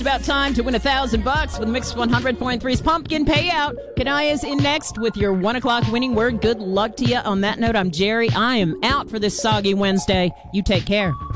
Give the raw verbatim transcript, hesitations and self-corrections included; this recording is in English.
About time to win a thousand bucks with Mix one hundred point three's Pumpkin Payout. Kanaya's in next with your one o'clock winning word. Good luck to you. On that note, I'm Jerry. I am out for this soggy Wednesday. You take care.